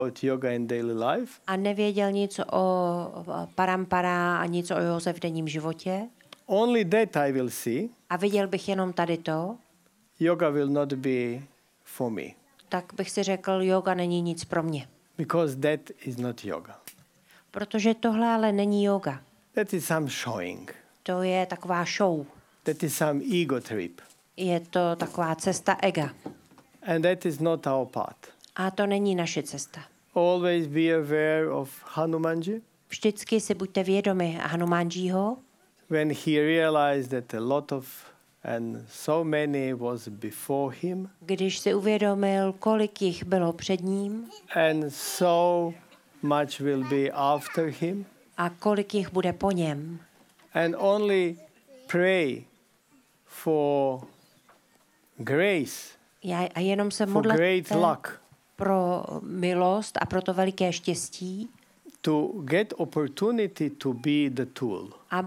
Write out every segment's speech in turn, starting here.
about yoga in daily life. A nevěděl nic o parampara a nic o jeho denním životě. Only that I will see. A viděl bych jenom tady to. Yoga will not be for me. Tak bych si řekl, yoga není nic pro mě. Because that is not yoga. Protože tohle ale není yoga. That is some showing. To je taková show. That is some ego trip. Je to taková cesta ega. And that is not our path. A to není naše cesta. Always be aware of Hanumanji. Vždycky si buďte vědomi Hanumanjiho. When he realized that a lot of and so many was before him. Když si uvědomil, kolik jich bylo před ním. And so much will be after him. A kolik jich bude po něm. And only pray for grace. A jenom se for great modlete luck. Pro milost a pro to veliké štěstí. To get opportunity to be the tool.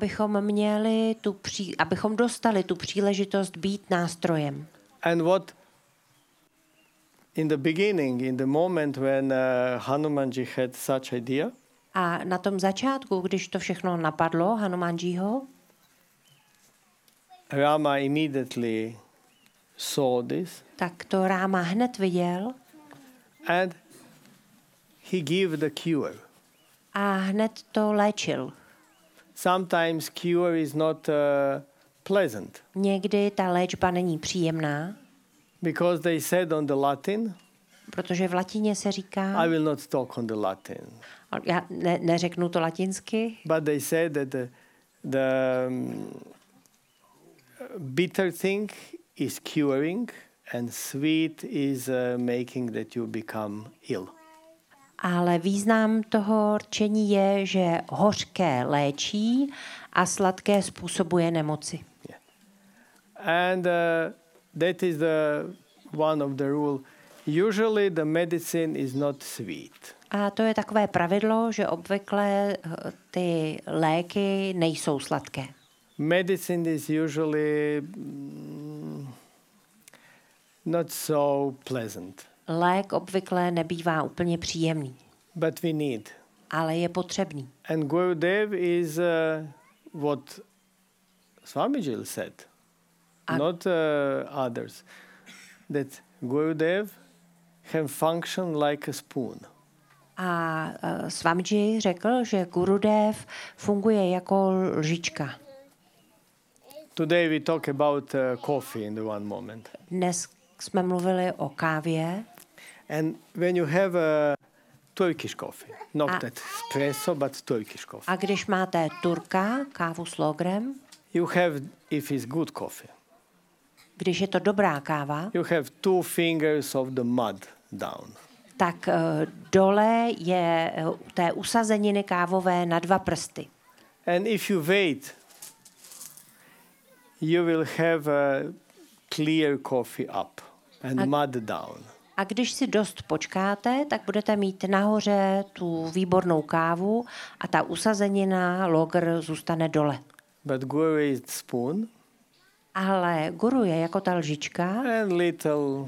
Abychom dostali tu příležitost být nástrojem. And what in the beginning, in the moment when Hanumanji had such idea. A na tom začátku, když to všechno napadlo Hanumanjiho, Rama immediately saw this. Tak to Ráma hned viděl. And he gave the cure. A hned to léčil. Sometimes cure is not pleasant. Někdy ta léčba není příjemná. Because they said on the Latin. Protože v latině se říká. I will not talk on the Latin. Já neřeknu to latinsky. But they said that the bitter thing is curing and sweet is making that you become ill. Ale význam toho rčení je, že hořké léčí a sladké způsobuje nemoci. Yeah. And that is the one of the rule. Usually the medicine is not sweet. A to je takové pravidlo, že obvykle ty léky nejsou sladké. Medicine is usually not so pleasant. Lék obvykle nebývá úplně příjemný. But we need. Ale je potřebný. And Gurudev is what Swamiji said, not others. That Gurudev can function like a spoon. A Swamiji řekl, že Gurudev funguje jako lžička. Today we talk about coffee in the one moment. Dnes jsme mluvili o kávě. And when you have a Turkish coffee, not that espresso, but Turkish coffee. A když máte turka, kávu s logrem, you have, if it's good coffee, když je to dobrá káva, you have 2 fingers of the mud down. Tak dole je té usazeniny kávové na 2 prsty. And if you wait, you will have a clear coffee up and mud down. A když si dost počkáte, tak budete mít nahoře tu výbornou kávu a ta usazenina, logr, zůstane dole. But guru is spoon. Ale guru je jako ta lžička, And little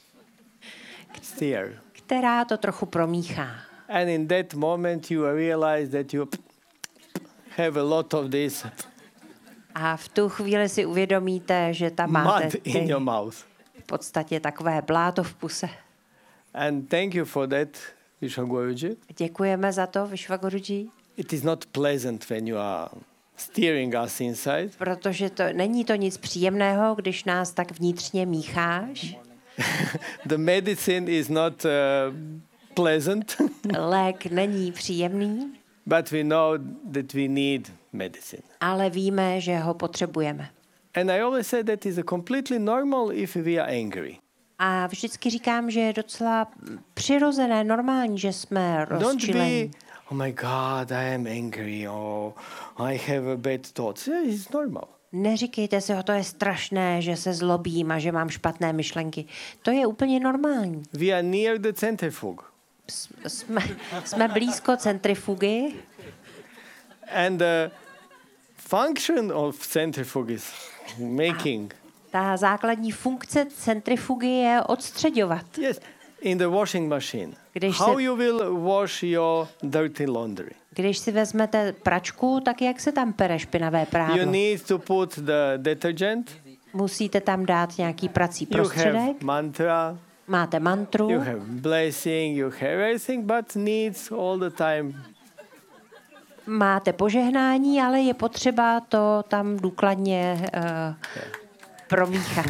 stir. která to trochu promíchá. And in that moment you realize that you have a lot of this. A v tu chvíli si uvědomíte, že tam máte mud in your mouth. v podstatě takové bláto v puse. And thank you for that, Vishwaguruji. Děkujeme za to, Vishwaguruji. It is not pleasant when you are steering us inside. Protože není to nic příjemného, když nás tak vnitřně mícháš. The medicine is not pleasant. Lék není příjemný. But we know that we need medicine. Ale víme, že ho potřebujeme. And I always say that is a completely normal if we are angry. A vždycky říkám, že je docela přirozené, normální, že jsme rozčilení. Don't be, oh my God, I am angry, or I have a bad thoughts. Yeah, it's normal. Neříkejte si, to je strašné, že se zlobím a že mám špatné myšlenky. To je úplně normální. We are near the centrifuge. Jsme blízko centrifugy. And the function of centrifuge is making. Ta základní funkce centrifugy je odstřeďovat. Yes, in the washing machine, Když how se- you will wash your dirty laundry? Když si vezmete pračku, tak jak se tam pere špinavé You prádlo? need to put the detergent. Musíte tam dát nějaký prací You have prostředek, mantra. máte mantru, You have blessing. You have everything, but needs all the time. máte požehnání, ale je potřeba to tam důkladně promíchat.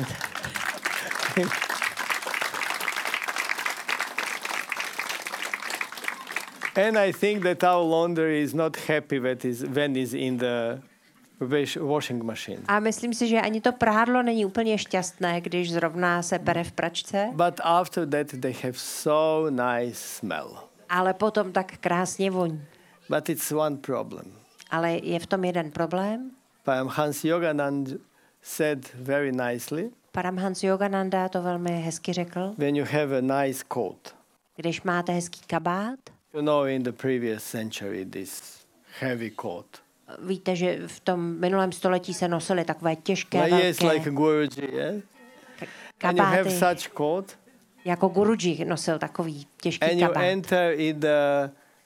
And I think that our laundry is not happy when is in the washing machine. A myslím si, že ani to prádlo není úplně šťastné, když zrovna se pere v pračce, But after that, they have so nice smell. ale potom tak krásně voní. But it's one problem. Ale je v tom jeden problém. Hans Yoganand said very nicely, Paramhans Yogananda to velmi hezky řekl. when you have a nice coat, Když máte hezký kabát, you know, in the previous century, this heavy coat. víte, že v tom minulém století se nosily takové těžké, Yes, like velké a Guruji, yeah? And you have kabáty. such coat, Jako Guruji nosil takový těžký and you kabát. enter in the,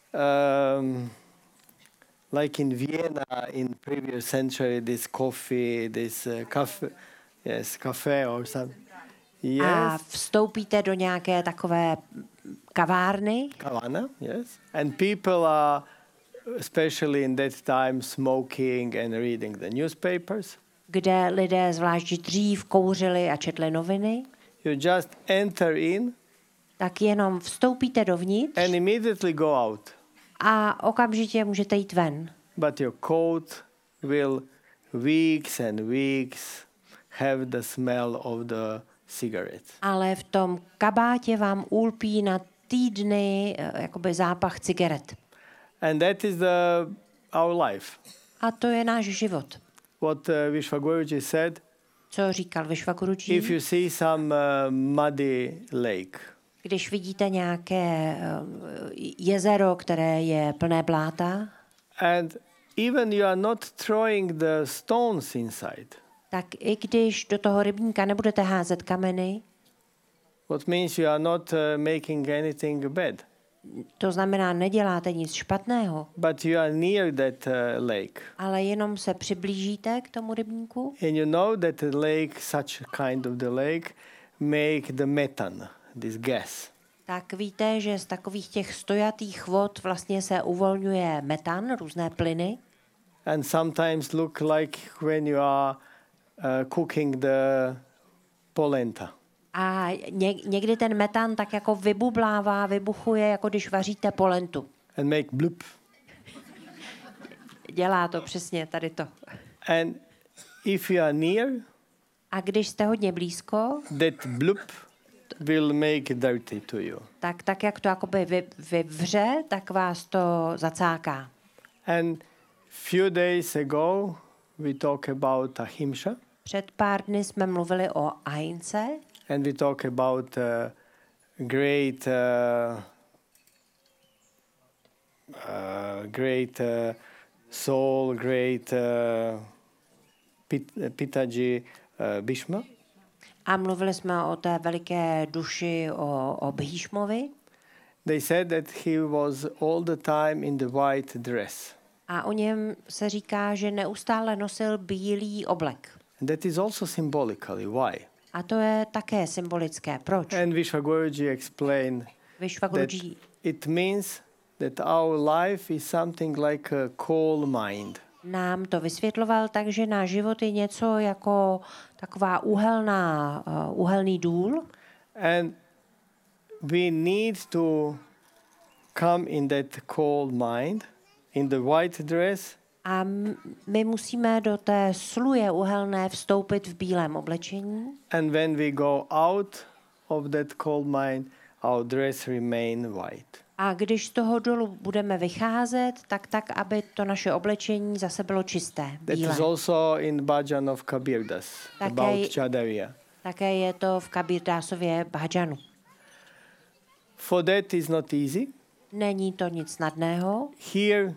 like in Vienna in previous century, this coffee, this cafe or something. A Yes, vstoupíte do nějaké takové kavárny Kavana, yes. And people are, especially in that time, smoking and reading the newspapers. kde lidé zvlášť dřív kouřili a četli noviny, You just enter in tak jenom vstoupíte dovnitř and immediately go out. a okamžitě můžete jít ven. But your coat will weeks and weeks have the smell of the cigarettes. Ale v tom kabátě vám ulpí na týdny jakoby zápach cigaret. And that is our life. A to je náš život. What Vishwaguruji said, Co říkal Vishwaguruji? if you see some muddy lake, Když vidíte nějaké jezero, které je plné bláta, and even you are not throwing the stones inside, tak i když do toho rybníka nebudete házet kameny, what means you are not making anything bad, to znamená, neděláte nic špatného, but you are near that lake. ale jenom se přiblížíte k tomu rybníku And you know that the lake, such a kind of the lake, make the methane, this gas. tak víte, že z takových těch stojatých vod vlastně se uvolňuje metan, různé plyny. And sometimes look like when you are cooking the polenta. A někdy ten metan tak jako vybublává, vybuchuje, jako když vaříte polentu. And make bloop. Dělá to přesně tady to. And if you are near, A když jste hodně blízko, that bloop will make dirty to you. tak jak to jakoby vyvře, tak vás to zacáká. And few days ago, we talk about ahimsa, Před pár dny jsme mluvili o ahimse and we talk about great soul, great Pitaji Bhishma. a mluvili jsme o té veliké duši, o Bhíšmovi. They said that he was all the time in the white dress. A o něm se říká, že neustále nosil bílý oblek. And that is also symbolically why. A to je také symbolické. Proč? And Vishwaguruji explained that Vishwaguruji it means that our life is something like a coal mine. nám to vysvětloval tak, že náš život je něco jako taková uhelný důl And we need to come in that coal mine, in the white dress, a my musíme do té sluje uhelné vstoupit v bílém oblečení and when we go out of that coal mine, our dress remain white. a když z toho dolu budeme vycházet, tak aby to naše oblečení zase bylo čisté, That bílé. is also in Bhajan of Kabirdas, Okay. about Chadariya. Také je to v Kabirdásově bhajanu. For that is not easy. Není to nic snadného. Here,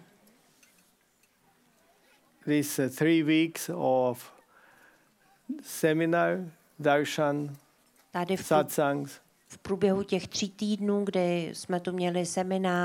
these 3 weeks of seminar, darshan, Tady v satsangs, v v průběhu těch 3 týdnů, kdy jsme tu měli seminář,